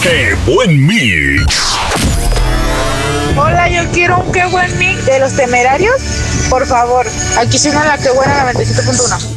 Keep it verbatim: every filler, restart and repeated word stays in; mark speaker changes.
Speaker 1: ¡Qué buen mix!
Speaker 2: Hola, yo quiero un qué buen mix de Los Temerarios. Por favor, aquí suena la que buena noventa y siete punto uno.